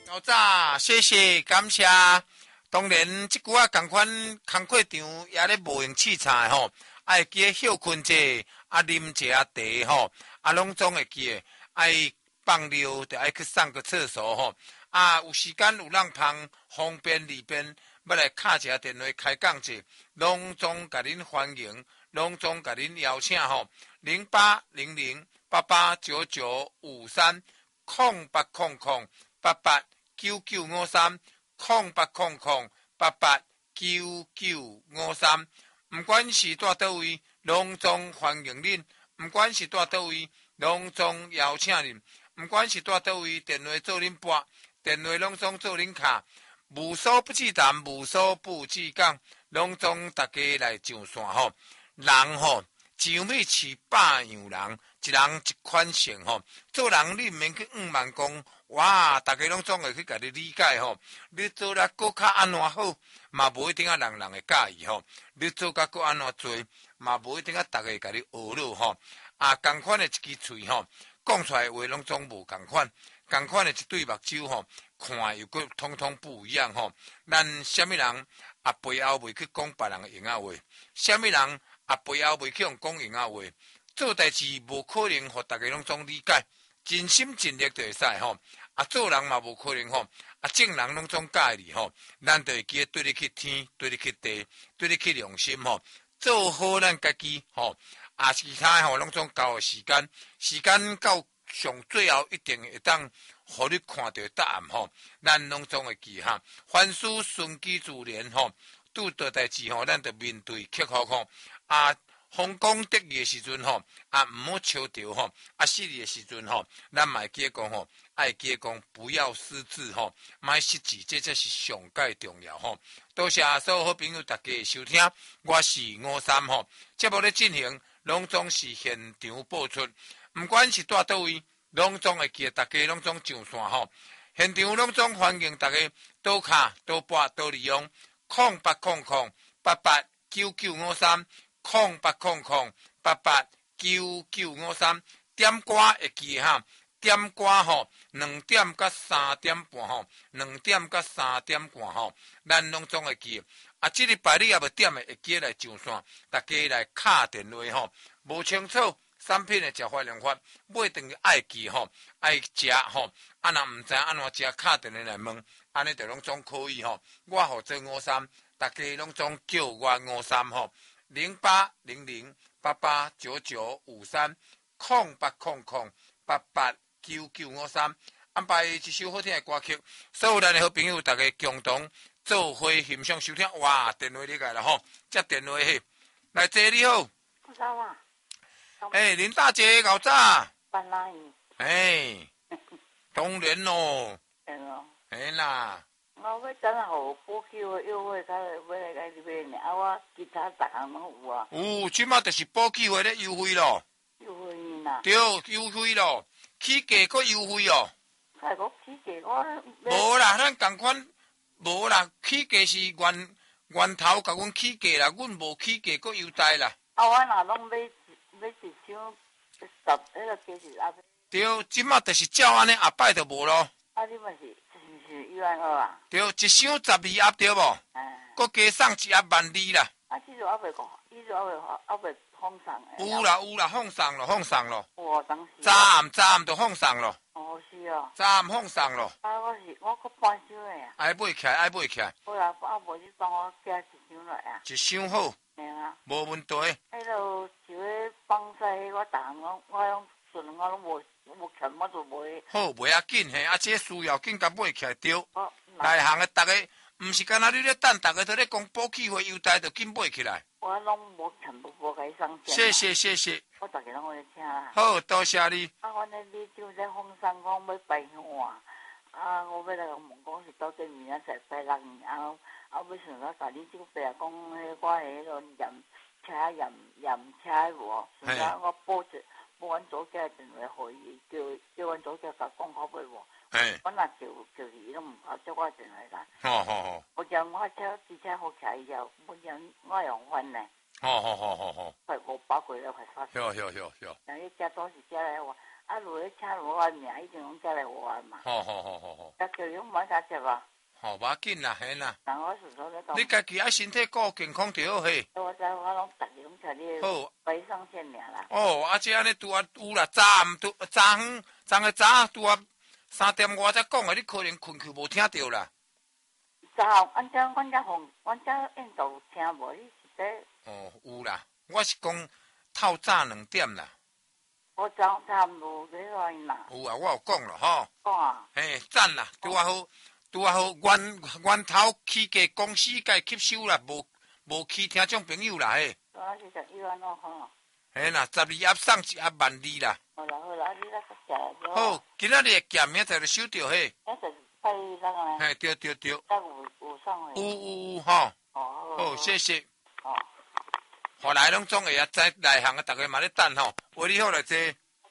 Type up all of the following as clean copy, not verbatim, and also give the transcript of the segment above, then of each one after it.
老早，谢谢，感谢。当然，即句啊，共款工课场也咧无用器材吼，爱记得休困者，啉一下茶吼，拢总会记得。爱放尿就爱去上个厕所吼。有时间有人旁方便利便，要来敲一下电话开讲者，拢总甲恁欢迎，拢总甲恁邀请吼。0800889953 0800889953 不管是在倒位，拢总欢迎恁；不管是在倒位，拢总邀请恁；不管是在倒位，电话做恁拨，电话拢总做恁卡。无所不至谈，无所不至讲，拢总大家来上线吼。人吼，上尾饲百样人，一人一款性吼。做人你毋免去万讲，哇，大家拢总会去甲你理解吼。你做得搁较安怎好，嘛无一定人会介意吼。你做甲搁安怎做，嘛无一定大家甲你学了吼。共款的一支喙吼，讲出来的话拢总无共款，共款的一对目睭吼，看又搁统统不一样吼。咱什么人背后袂去讲别人的闲话，什么人背后袂去用讲闲话，做代志无可能互大家拢总理解，尽心尽力就会使吼。做人嘛无可能吼，正人拢总介意吼，咱就会记得对你去天，对你去地，对你去良心吼，做好咱家己吼。其他吼拢总交时间，时间到上最后一定会当，互你看到答案吼。咱拢总会记哈，凡事顺其自然吼，拄到代志吼，咱就面对克服吼。风光得意的时阵吼，毋好笑着吼，失意的时阵吼，咱嘛会记得讲吼，爱记得讲不要失志吼，莫失志，这才是上界重要吼。多谢所有好朋友大家的收听，我是53吼，节目咧进行，拢总是现场播出，不管是在倒位，拢总会记得大家拢总上线吼，现场拢总欢迎大家多卡多拨多利用0800889953。0800889953，点歌会记哈，点歌吼，2点到3点半吼，2点到3点半吼，咱拢总会记。这礼拜你也无点的，会记来上线，大家来敲电话吼，无清楚产品的食法良法，买等于爱记吼，爱食吼，若毋知安怎食，敲电话来问，安尼就拢总可以吼。我号做53，大家拢总叫我53吼。0800889953 0800889953，安排一首好听的歌曲，所有咱的好朋友大家共同做伙欣赏收听。哇，电话你来了吼，接电话嘿，来姐你好。 早啊。 林大姐搞早。 搬哪里？ 当然咯。啦。 我要等下互补救的优惠，才要来甲你买呢。我其他逐项拢有啊。 有，即马就是补救的咧优惠咯。 优惠啦。 对，优惠咯，起价搁优惠哦。 还搁起价，我无啦，咱共款无啦，起价是源头甲阮起价啦，阮无起价搁优待啦。 我若拢买一箱10，迄个价是阿。 对，即马就是照安尼，下摆就无咯。 你嘛是12000啊？ 对，一箱12盒对无？搁加送1盒12000啦。 这就还袂讲，这就还袂放送的。 有啦，放送咯。 哇，当时。 早暗就放送咯。 是哦。 早暗放送咯。 我搁半箱的啊。 爱买起来。 好啦，无你帮我加一箱来啊。 一箱好。无问题。 迄落是要放西，我逐项我用顺我拢无欠，我就买。 好，袂要紧嘿，这需要紧，甲买起来对。内行的大家，毋是干那你咧等，大家都咧讲补给费优待，就紧买起来。 我拢无欠，无甲伊送钱。谢谢。 我逐个拢会请啦。 好，多谢你。 反正你就在风扇讲要摆香我要来问讲是到底明仔载摆6年，要想到甲你这个白讲，我迄落验车无，想我报阮组家电话互伊，叫阮组家甲讲好买无。我若就是伊拢毋好接我电话啦。 好。 我将我机车好起来以后，我用还呢。 好。 快500块了，快30。 有。 伊加多是加来我，如果请我名，一定拢加来我嘛。 好。 加加就用买啥吃吧？ 吼，无要紧啦，嘿啦。 但我是说那个。 你家己爱身体顾健康就好嘿。 我知我拢逐日拢吃你好。 白上线尔啦。 哦，啊，这安尼拄啊有啦，早暗拄昨昏拄啊3点外才讲诶，你可能困去无听着啦。 昨后，阮遮印度有听无？你是说？ 哦，有啦，我是讲透早2点啦。 我早无咧来啦。 有啊，我有讲咯吼。 讲啊。 嘿，赞啦，拄啊好，源头起价公司该吸收啦，无去听众朋友啦嘿。 我是11万咯吼。 嘿啦，12盒送1盒12000啦。 好啦，你来食了。 好，今仔日店名就收着嘿。 那是拜六啊。 嘿，对。 有送诶。 有吼。 哦。 好，谢谢。 哦。 后来拢总会啊，在内行啊，大家嘛咧等吼。话你好来坐。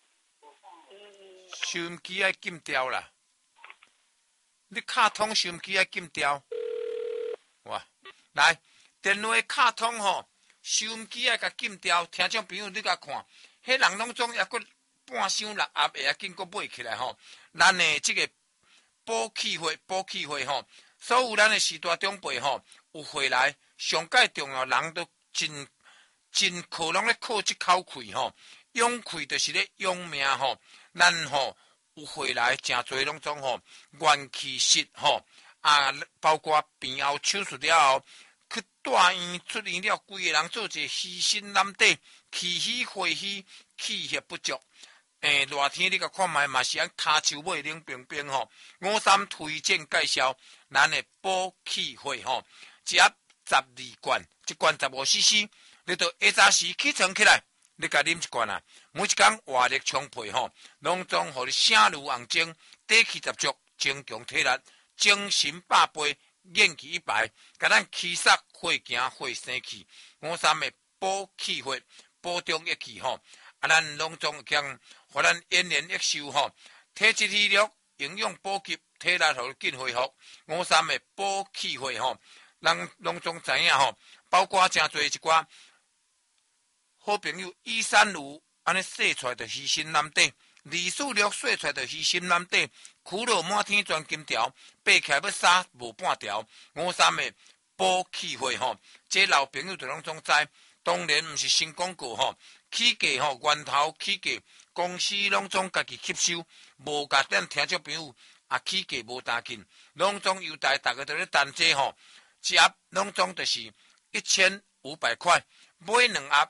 收音机爱禁掉啦。你卡通收音机爱禁掉。哇，来电话卡通吼，收音机爱甲禁掉。听众朋友，你甲看，迄人拢总抑搁半晌6盒会紧搁买起来吼。咱的这个补气会吼，所有咱的时代长辈吼，有回来上界重要，人都真靠拢咧靠这口气吼，养气就是咧养命吼。咱吼有回来真侪拢总吼元气室吼啊，包括病后手术了后去大院出院了，规个人做一个虚心难得，气虚血虚，气血不足。热天你甲看卖嘛是按骹手尾冷冰冰吼。53推荐介绍咱的补气会吼，一盒12罐，一罐15cc，你到下早时起床起来，你甲啉一罐啊，每一天活力充沛吼，拢总互你声如红钟，底气十足，增强体力，精神百倍，元气100，甲咱气煞血行血生气。53的补气会，补中益气吼。啊，咱拢总将互咱延年益寿吼，体质体力、营养补给、体力互紧恢复。53的补气会吼，咱拢总知影吼，包括真侪一寡好朋友依山如安尼说出来就虚心难得，李树玉说出来就虚心难得，苦乐满天钻金条，爬起来要杀无半条。53的补气会吼，这老朋友就拢总知，当然毋是新广告吼。起价吼，源头起价，公司拢总家己吸收，无甲咱听众朋友啊起价无担紧，拢总优待，大家都咧等这吼，一盒拢总就是1500块，买2盒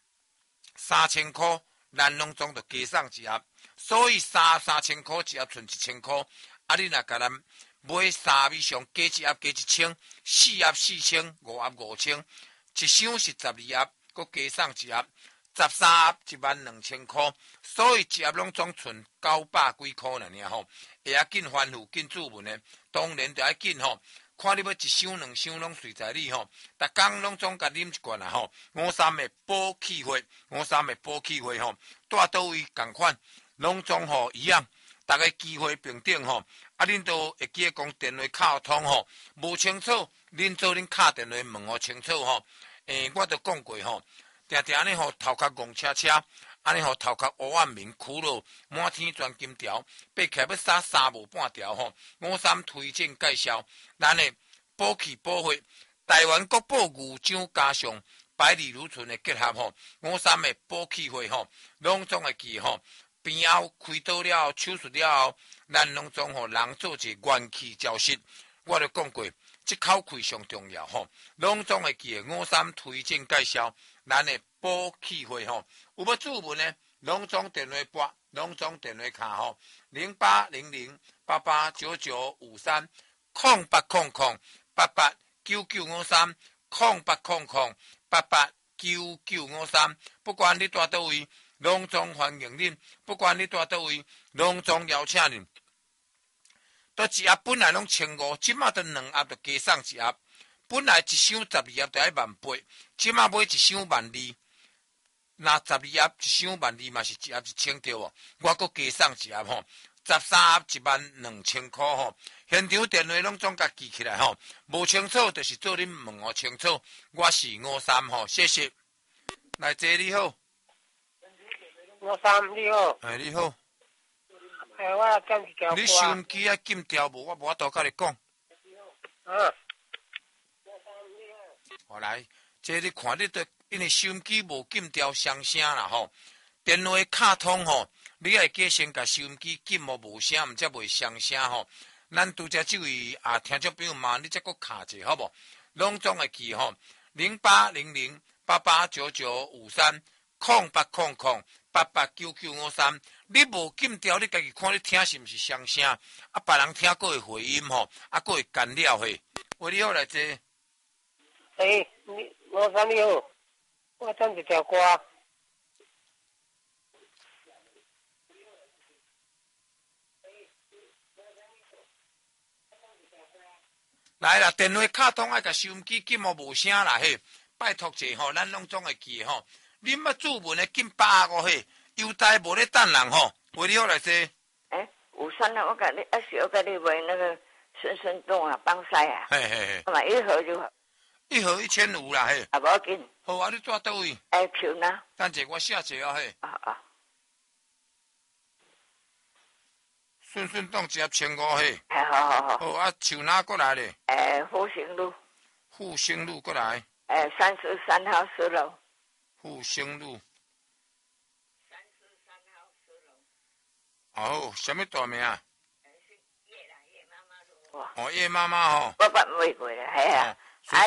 3000块，咱拢总就加送一盒，所以3000块一盒剩1000块，啊你若甲咱买3盒以上，加一盒加1000，4盒4000，5盒5000，一箱是12盒，搁加送一盒。13盒12000块，所以一盒拢总剩900几块尔吼，会要紧吩咐紧注文的，当然就要紧吼。看你要一箱2箱拢随在你吼，逐工拢总甲啉一罐啊吼。53的补气会，53的补气会吼，带倒位共款，拢总吼一样，大家机会平等吼。啊，恁都会记得讲电话卡通吼，无清楚，恁做恁敲电话问我清楚吼。我都讲过吼。定定安尼吼，头壳戆车，安尼吼头壳乌暗面苦恼，满天钻金条，爬起来要杀3无半条吼。53推荐介绍，咱的补气补血，台湾国宝牛掌加上百里如春的结合吼。53的补气会吼，拢总会记吼。病后开刀了后，手术了后，咱拢总吼人做一个元气教室。我都讲过，这口气上重要吼，拢总会记的。53推荐介绍。咱的补气会吼，有要注文呢，拢总电话拨，拢总电话卡吼，0800889953，0800889953，08009953，不管你住倒位，拢总欢迎恁，不管你住倒位，拢总邀请恁。都一盒本来拢1500，即马都2盒就加送1盒。本来一箱12盒就要18000，即马买一箱12000，那12盒一箱12000嘛是1盒1000对无？我搁加送1盒吼，13盒12000块吼。现场电话拢总甲记起来吼，无清楚就是做恁问我清楚。我是53吼，谢谢。来坐你好。 53你好。 你好。 我暂一条你收音机啊禁掉无？我无法度甲你讲。 啊。 好来，这你看你对，因为收音机无禁掉双声啦吼。电话卡通吼，你爱记先甲收音机禁无声，毋则袂双声吼。咱拄则即位听众朋友嘛，你则搁卡者好无？拢总会记吼，0800889953，0800889953。你无禁掉，你家己看你听是毋是双声？啊，别人听佫会回音吼，啊，佫会干扰嘿。喂，你好来坐。 你好，我唱一条歌。 来啦，电话卡通爱甲收音机禁无声啦嘿，拜托者吼，咱拢总会记吼。恁捌注文的禁85嘿，邮袋无咧等人吼。喂，你好来坐。 有山啊，我甲你我甲你买那个孙冻啊，帮晒啊。 嘿嘿嘿。 买一盒就好。 一盒1500啦嘿。 啊，无要紧。 好啊，你住倒位 ，Q 呢？ 等者我写者啊嘿。孙冻一盒1500嘿。 好。 好啊，树哪过来咧？ 复兴路。 复兴路过来。 33号4楼。 复兴路。哦，什么大名啊？叶妈妈吼。 我捌买过咧，系啊。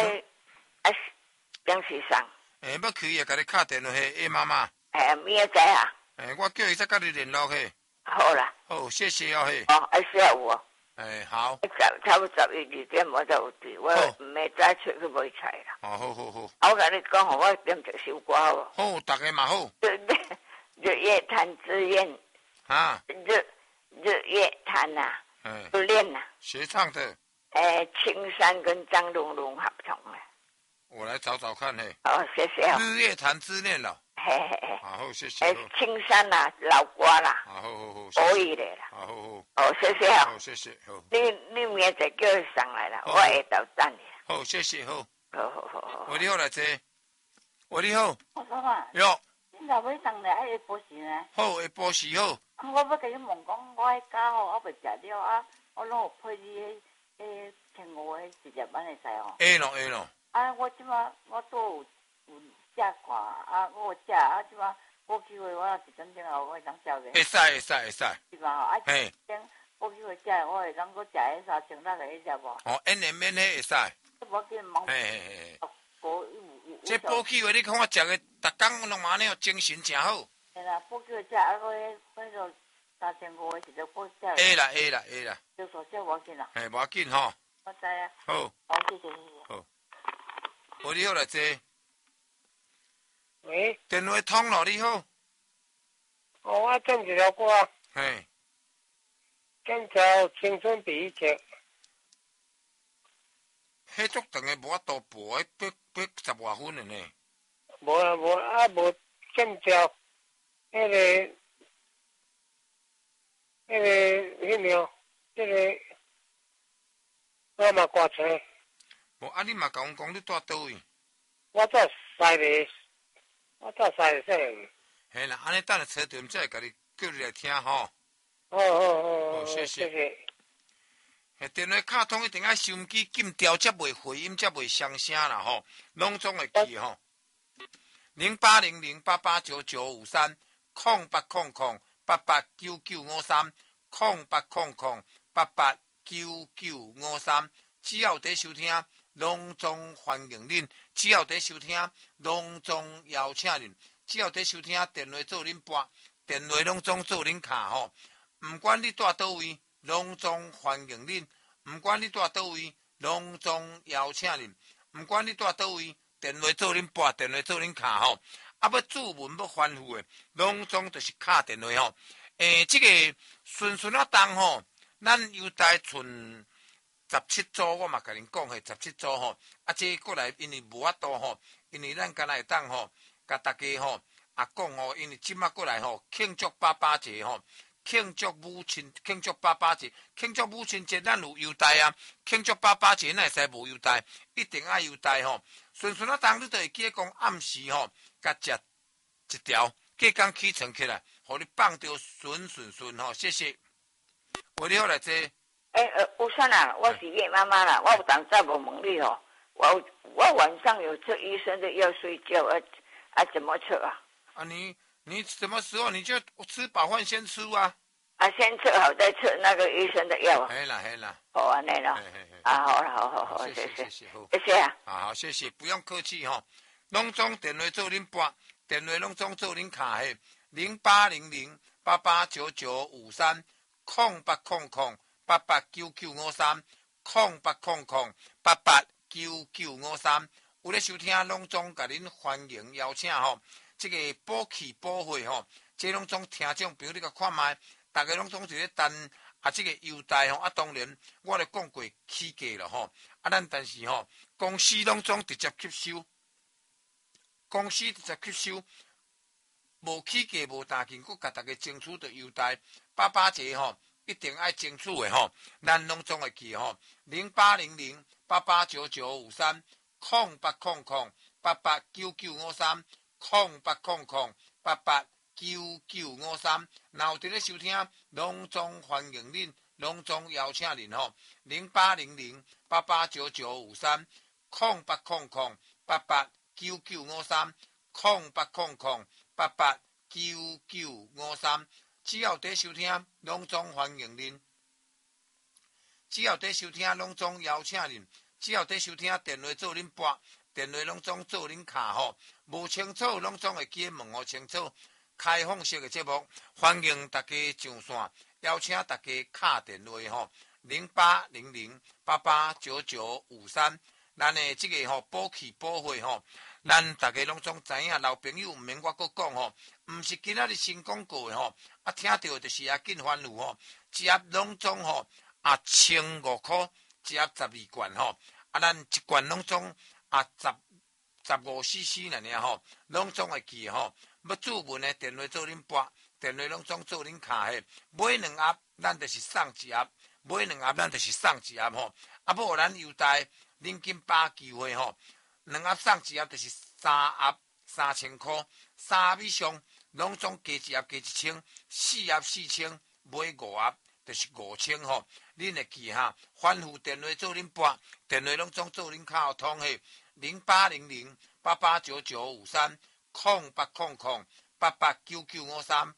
杨先生。 要去也甲你敲电话嘿，叶妈妈。 明仔载啊。 我叫伊再甲你联络嘿。 好啦。 好，谢谢哦嘿。 需要有哦。 好。 差不多11、2點我就有對，我唔係早出去買菜啦。 好。 我甲你講，我點一首歌哦。 好，大家嘛好。 日月潭之恋。 啊。 日月潭呐。之恋呐。 谁唱的？ 青山跟张龙龙合唱的。 我来找找看嘿。 谢谢哦。 日月潭之恋了。好，谢谢。 青山呐，老歌啦。 好。 可以的啦。 好。 谢谢哦。 好，谢谢。好。 你明仔叫伊上来啦，我下晝等你。 好，谢谢。好。 好。 喂，你好来坐。喂，你好。 我讲啊。 哟。 你若要上来爱下晡时呢？ 好，下晡时好。 我要甲你问讲，我迄家伙我未食了啊，我拢有配你迄15个直接版会使哦。 会咯。 我即马我都有食看啊，我有食啊，即马过几回我1点钟后我会当食个。 会使。 是吧？嘿。过几回食，我会当搁食迄36个迄只无。 免迄会使。 无紧忙。 嘿。这补气话，你看我食个，逐工拢嘛安尼，精神真好。 嘿啦，补气话食啊，迄个35个是着补食。 会啦。 就说这无要紧啦。 无要紧吼。 我知啊。 好， 谢谢。 好。喂，你好来坐。 喂。 电话通咯，你好。 我唱一条歌。 嘿。 唱条青春第一节。 迄足长个无法度播，要10外分的呢。 无见条，迄个，我嘛挂车。 无你嘛甲阮讲你住倒位？ 我住西里县。 嘿啦，安尼等下车队才会甲你叫你来听吼。 好， 谢谢。电话卡通一定要收音机禁掉，才袂回音，才袂双声啦吼。拢总会记吼。0800889953，0800889953，只要在收听，拢总欢迎恁；只要在收听，拢总邀请恁；只要在收听，电话做恁拨，电话拢总做恁卡吼。毋管你住倒位。拢总欢迎恁，毋管你住倒位，拢总邀请恁，毋管你住倒位，电话做恁拨，电话做恁卡吼。要注文要吩咐的，拢总就是敲电话吼。这个顺啊当吼，咱邮袋剩17组，我嘛甲恁讲17组吼。这过来因为无法度吼，因为咱敢若会当吼，甲大家吼讲吼，因为即马过来吼庆祝88节吼。庆祝母亲节，咱有邮袋啊！庆祝88节，咱会使无邮袋？一定爱邮袋吼。顺啊当，你就会记得讲暗时吼，甲食一条，隔工起床起来，互你放着顺吼。谢谢。 为你好来坐。 有啥啦？我是叶妈妈啦，我有当再无问你哦。我晚上有吃医生的药睡觉，怎么吃啊？ 你什么时候你就吃饱饭先吃啊？ 先吃好再吃那个医生的药啊。 嘿啦。 好啊，那了。好了，好，谢谢，谢谢啊。 好，谢谢，不用客气哈。拢总电话做恁拨，电话拢总做恁卡嘿，0800889953 0800889953 有咧收听拢总甲恁欢迎邀请吼，这个补气补血吼，这拢总听众朋友你甲看卖，大家拢总是咧等这个优待吼，当然我咧讲过起价了吼，咱但是吼公司拢总直接吸收，无起价无大金，佮甲大家争取到优待，88节吼一定爱争取的吼，咱拢总会记吼，0800889953 0800889953 0800889953，然后伫咧收听，拢总欢迎恁，拢总邀请恁吼，0800889953 0800889953 0800889953，只要伫收听，拢总欢迎恁。只要伫收听，拢总邀请恁；只要伫收听，电话做恁拨，电话拢总做恁卡吼。无清楚，拢总会记问候清楚。开放式的节目，欢迎大家上线，邀请大家敲电话吼，0800889953。咱的这个吼补气补血吼，咱大家拢总知影，老朋友毋免我搁讲吼，毋是今仔日新广告的吼，听到就是紧欢呼吼，一盒拢总吼1500块，一盒12罐吼，咱一罐拢总15cc 尔吼，拢总会记吼。要注文的电话做恁拨，电话拢总做恁卡的，买2盒，咱就是送1盒；买2盒，咱就是送1盒吼。无咱优待。恁紧把机会吼，2盒送1盒就是3盒3000块，3盒以上拢总加1盒加1000，4盒4000，买5盒就是5000吼。恁会记哈？反复电话做恁拨，电话拢总做恁靠通嘿，0800889953 0800889953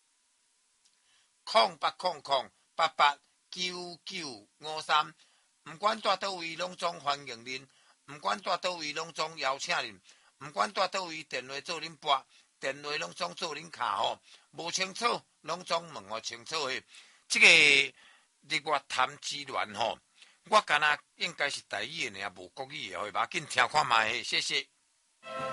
0800889953。毋管在倒位，拢总欢迎恁；毋管在倒位，拢总邀请恁；毋管在倒位，电话做恁拨，电话拢总做恁卡吼。无清楚，拢总问我清楚嘿。这个日月潭之恋吼，我敢若应该是台语的尔，无国语的，会把紧听看卖嘿，谢谢。